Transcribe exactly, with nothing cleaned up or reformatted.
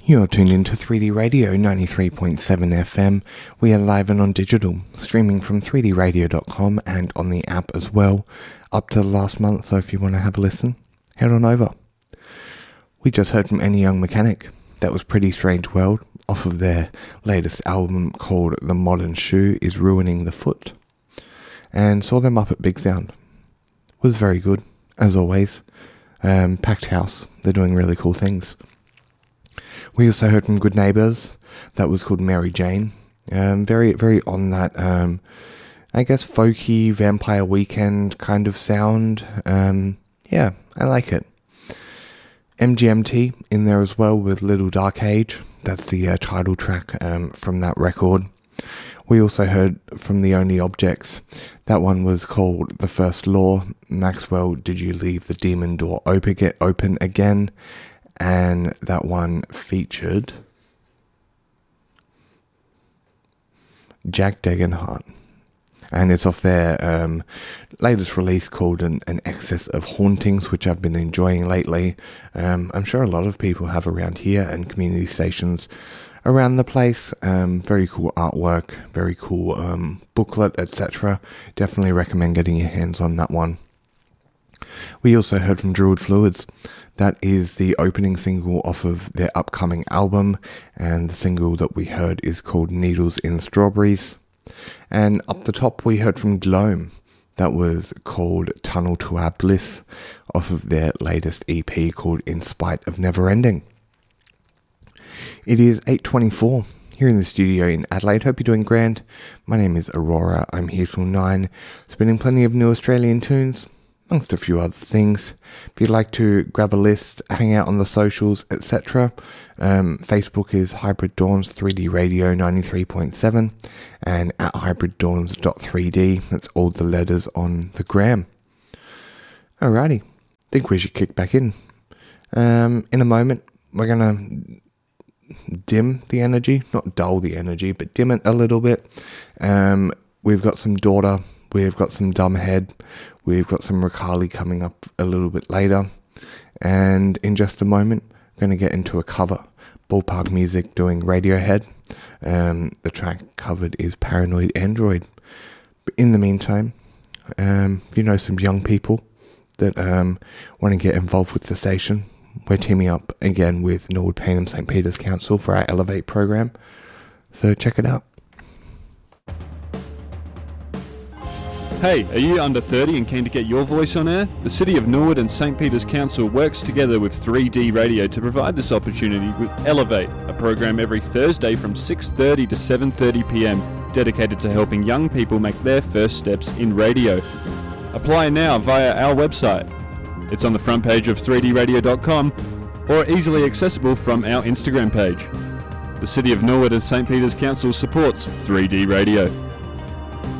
You're tuned into three D Radio ninety-three point seven F M. We are live and on digital, streaming from three d radio dot com and on the app as well, up to the last month, so if you want to have a listen, head on over. We just heard from Any Young Mechanic. That was Pretty Strange World, off of their latest album called The Modern Shoe is Ruining the Foot, and saw them up at Big Sound. Was very good, as always. Um, packed house, they're doing really cool things. We also heard from Good Neighbours. That was called Mary Jane. Um, very, very on that, um, I guess, folky Vampire Weekend kind of sound. Um, yeah, I like it. M G M T in there as well with Little Dark Age. That's the uh, title track um, from that record. We also heard from The Only Objects. That one was called The First Law. Maxwell, Did You Leave the Demon Door Open Again? And that one featured Jack Degenhardt. And it's off their um, latest release called an, an Excess of Hauntings, which I've been enjoying lately. Um, I'm sure a lot of people have around here and community stations around the place. Um, very cool artwork, very cool um, booklet, et cetera. Definitely recommend getting your hands on that one. We also heard from Druid Fluids. That is the opening single off of their upcoming album, and the single that we heard is called Needles in Strawberries. And up the top we heard from Gloam. That was called Tunnel to Our Bliss, off of their latest E P called In Spite of Never Ending. It is eight twenty-four here in the studio in Adelaide. Hope you're doing grand. My name is Aurora. I'm here till nine, spinning plenty of new Australian tunes, amongst a few other things. If you'd like to grab a list, hang out on the socials, et cetera, um, Facebook is Hybrid Dawns three D Radio ninety-three point seven and at hybrid dawns dot three d. That's all the letters on the gram. Alrighty, think we should kick back in. Um, in a moment, we're going to dim the energy, not dull the energy, but dim it a little bit. Um, we've got some Daughter, we've got some Dumbhead, we've got some Ricali coming up a little bit later, and in just a moment, I'm going to get into a cover. Ballpark Music doing Radiohead. Um, the track covered is Paranoid Android. But in the meantime, um, if you know some young people that um, want to get involved with the station, we're teaming up again with Norwood Payneham St Peter's Council for our Elevate program. So check it out. Hey, are you under thirty and keen to get your voice on air? The City of Norwood and St Peter's Council works together with three D Radio to provide this opportunity with Elevate, a program every Thursday from six thirty to seven thirty p m, dedicated to helping young people make their first steps in radio. Apply now via our website. It's on the front page of three d radio dot com or easily accessible from our Instagram page. The City of Norwood and St Peter's Council supports three D Radio.